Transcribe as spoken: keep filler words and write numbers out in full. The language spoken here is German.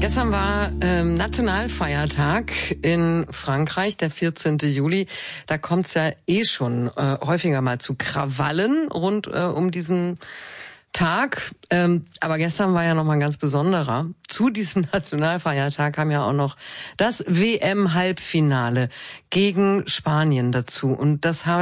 Gestern war ähm, Nationalfeiertag in Frankreich, der vierzehnten Juli. Da kommt es ja eh schon äh, häufiger mal zu Krawallen rund äh, um diesen Tag. Ähm, aber gestern war ja nochmal ein ganz besonderer. Zu diesem Nationalfeiertag kam ja auch noch das W M-Halbfinale gegen Spanien dazu. Und das haben